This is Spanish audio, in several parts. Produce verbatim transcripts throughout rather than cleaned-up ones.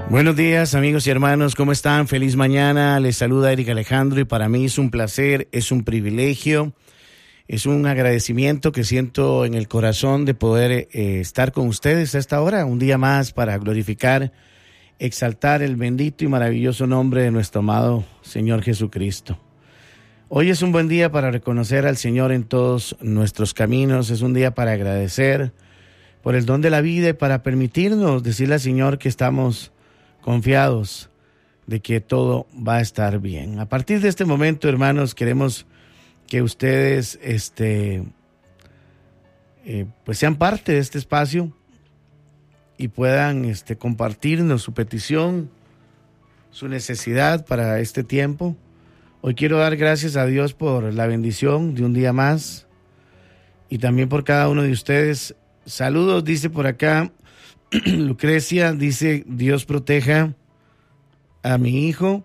Buenos días, amigos y hermanos, ¿cómo están? Feliz mañana, les saluda Eric Alejandro y para mí es un placer, es un privilegio, es un agradecimiento que siento en el corazón de poder eh, estar con ustedes a esta hora, un día más para glorificar, exaltar el bendito y maravilloso nombre de nuestro amado Señor Jesucristo. Hoy es un buen día para reconocer al Señor en todos nuestros caminos, es un día para agradecer por el don de la vida y para permitirnos decirle al Señor que estamos confiados de que todo va a estar bien. A partir de este momento, hermanos, queremos que ustedes este, eh, pues sean parte de este espacio y puedan este, compartirnos su petición, su necesidad para este tiempo. Hoy quiero dar gracias a Dios por la bendición de un día más y también por cada uno de ustedes. Saludos, dice por acá Lucrecia, dice Dios proteja a mi hijo.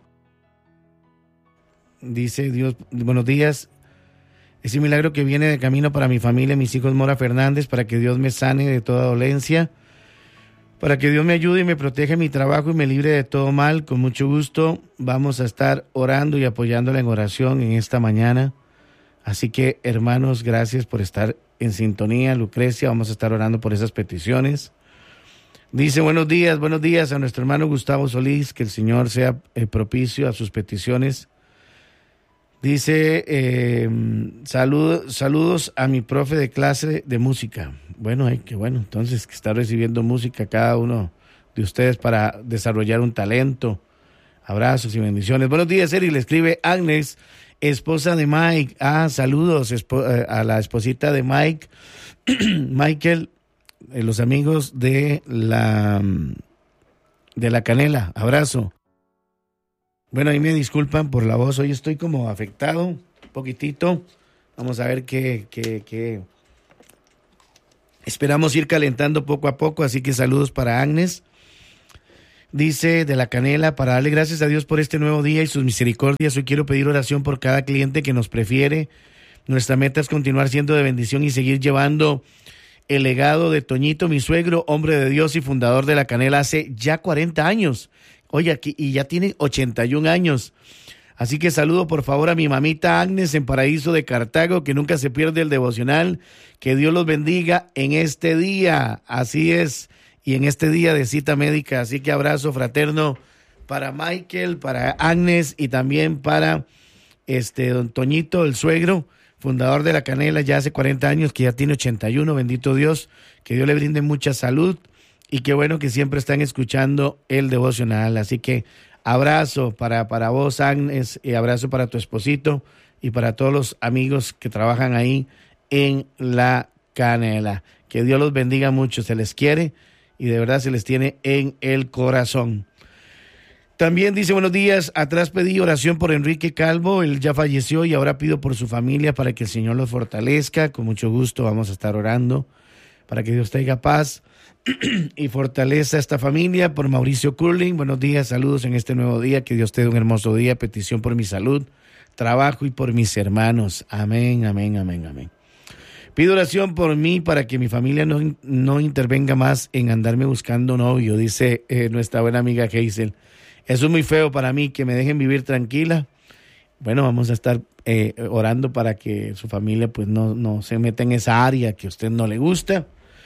Dice Dios, buenos días. Ese milagro que viene de camino para mi familia, mis hijos Mora Fernández, para que Dios me sane de toda dolencia, para que Dios me ayude y me proteja en mi trabajo y me libre de todo mal. Con mucho gusto vamos a estar orando y apoyándola en oración en esta mañana. Así que, hermanos, gracias por estar en sintonía. Lucrecia, vamos a estar orando por esas peticiones. Dice, buenos días, buenos días a nuestro hermano Gustavo Solís, que el Señor sea eh, propicio a sus peticiones. Dice, eh, salud, saludos a mi profe de clase de música. Bueno, ay, qué bueno, entonces que está recibiendo música cada uno de ustedes para desarrollar un talento. Abrazos y bendiciones. Buenos días, Eri, le escribe Agnes, esposa de Mike. Ah, saludos espo- a la esposita de Mike, Michael. Eh, los amigos de la de la Canela, abrazo. Bueno, ahí me disculpan por la voz, hoy estoy como afectado, un poquitito. Vamos a ver qué, qué, qué. Esperamos ir calentando poco a poco, así que saludos para Agnes. Dice de la Canela, para darle gracias a Dios por este nuevo día y sus misericordias, hoy quiero pedir oración por cada cliente que nos prefiere. Nuestra meta es continuar siendo de bendición y seguir llevando el legado de Toñito, mi suegro, hombre de Dios y fundador de la Canela hace ya cuarenta años. Oye, aquí, y ya tiene ochenta y un años. Así que saludo por favor a mi mamita Agnes en Paraíso de Cartago, que nunca se pierde el devocional. Que Dios los bendiga en este día. Así es, y en este día de cita médica. Así que abrazo fraterno para Michael, para Agnes y también para este don Toñito, el suegro, fundador de la Canela ya hace cuarenta años, que ya tiene ochenta y uno, bendito Dios, que Dios le brinde mucha salud y qué bueno que siempre están escuchando el devocional. Así que abrazo para, para vos, Agnes, y abrazo para tu esposito y para todos los amigos que trabajan ahí en la Canela. Que Dios los bendiga mucho, se les quiere y de verdad se les tiene en el corazón. También dice, buenos días, atrás pedí oración por Enrique Calvo, él ya falleció y ahora pido por su familia para que el Señor los fortalezca. Con mucho gusto vamos a estar orando para que Dios traiga paz y fortaleza a esta familia. Por Mauricio Curling, buenos días, saludos en este nuevo día, que Dios te dé un hermoso día, petición por mi salud, trabajo y por mis hermanos. Amén, amén, amén, amén. Pido oración por mí para que mi familia no, no intervenga más en andarme buscando novio, dice eh, nuestra buena amiga Hazel. Eso es muy feo para mí, que me dejen vivir tranquila. Bueno, vamos a estar eh, orando para que su familia pues no, no se meta en esa área que a usted no le gusta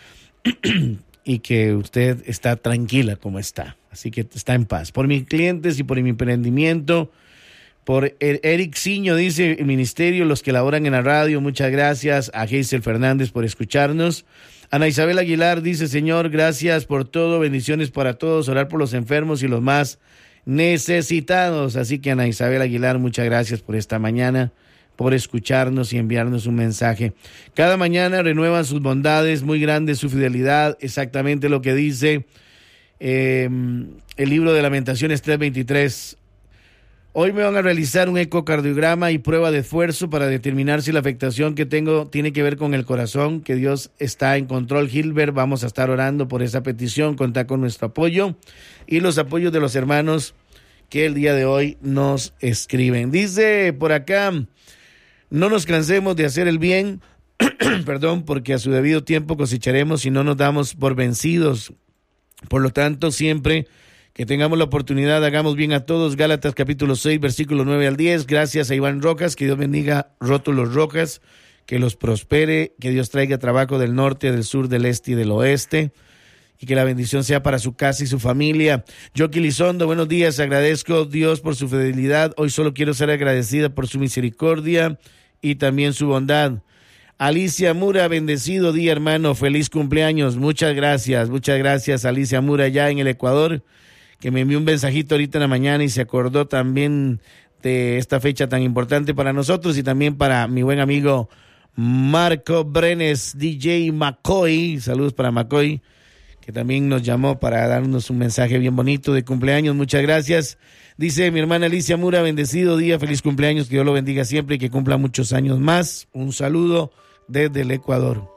y que usted está tranquila como está. Así que está en paz. Por mis clientes y por mi emprendimiento, por Eric Ciño, dice el ministerio, los que laboran en la radio, muchas gracias. A Hazel Fernández por escucharnos. Ana Isabel Aguilar dice, Señor, gracias por todo, bendiciones para todos, orar por los enfermos y los más necesitados. Así que Ana Isabel Aguilar, muchas gracias por esta mañana, por escucharnos y enviarnos un mensaje. Cada mañana renuevan sus bondades, muy grande su fidelidad, exactamente lo que dice eh, el libro de Lamentaciones tres veintitrés. Hoy me van a realizar un ecocardiograma y prueba de esfuerzo para determinar si la afectación que tengo tiene que ver con el corazón, que Dios está en control. Gilbert, vamos a estar orando por esa petición, contar con nuestro apoyo y los apoyos de los hermanos que el día de hoy nos escriben. Dice por acá, no nos cansemos de hacer el bien, perdón, porque a su debido tiempo cosecharemos si no nos damos por vencidos. Por lo tanto, siempre Que tengamos la oportunidad, hagamos bien a todos. Gálatas capítulo seis, versículo nueve al diez. Gracias a Iván Rojas, que Dios bendiga Rótulos Rojas, que los prospere, que Dios traiga trabajo del norte, del sur, del este y del oeste, y que la bendición sea para su casa y su familia. Yoki Lizondo, buenos días, agradezco a Dios por su fidelidad. Hoy solo quiero ser agradecida por su misericordia y también su bondad. Alicia Mura, bendecido día, hermano, feliz cumpleaños. Muchas gracias, muchas gracias, Alicia Mura, allá en el Ecuador, que me envió un mensajito ahorita en la mañana y se acordó también de esta fecha tan importante para nosotros y también para mi buen amigo Marco Brenes, D J McCoy. Saludos para McCoy, que también nos llamó para darnos un mensaje bien bonito de cumpleaños. Muchas gracias. Dice mi hermana Alicia Mura, bendecido día, feliz cumpleaños, que Dios lo bendiga siempre y que cumpla muchos años más. Un saludo desde el Ecuador.